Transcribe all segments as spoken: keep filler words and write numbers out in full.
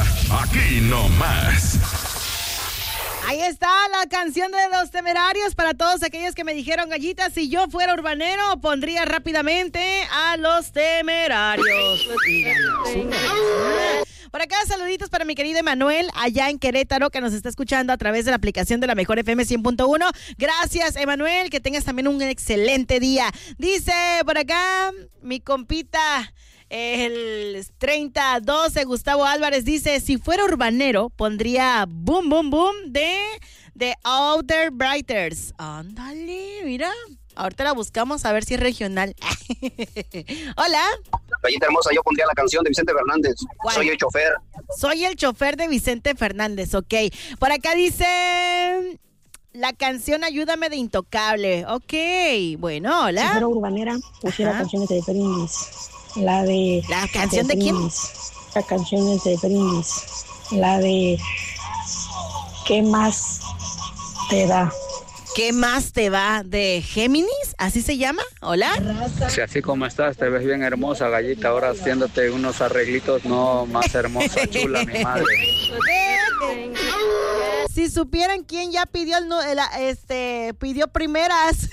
aquí nomás. Ahí está la canción de Los Temerarios para todos aquellos que me dijeron, Gallita, si yo fuera urbanero, pondría rápidamente a Los Temerarios. Por acá, saluditos para mi querido Emanuel, allá en Querétaro, que nos está escuchando a través de la aplicación de la Mejor F M cien punto uno. Gracias, Emanuel, que tengas también un excelente día. Dice por acá, mi compita... El treinta doce, Gustavo Álvarez dice, si fuera urbanero, pondría Boom Boom Boom de, de Outer Brighters. Ándale, mira. Ahorita la buscamos a ver si es regional. Hola. Gallita hermosa, yo pondría la canción de Vicente Fernández. ¿Cuál? Soy el chofer. Soy el chofer de Vicente Fernández, ok. Por acá dice... La canción Ayúdame de Intocable. Ok, bueno, hola. Si fuera urbanera, pusiera Ajá. canciones de Brindis. La de... ¿La canción de, de quién? La canción es de Brindis. La de... ¿Qué más te da? ¿Qué más te va? ¿De Géminis? ¿Así se llama? ¿Hola? Sí, así como estás, te ves bien hermosa, Gallita. Ahora haciéndote unos arreglitos, no más hermosa, chula, mi madre. Si supieran quién ya pidió el, el este pidió primeras.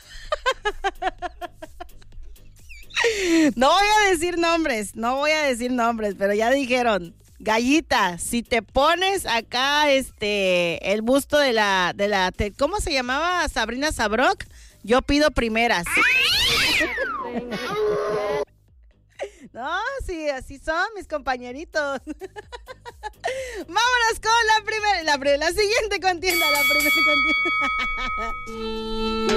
No voy a decir nombres, no voy a decir nombres, pero ya dijeron, Gallita, si te pones acá este el busto de la de la te, ¿cómo se llamaba? Sabrina Sabrok, yo pido primeras. No, sí, así son mis compañeritos. Vámonos con la primera, la, la siguiente contienda, la primera contienda.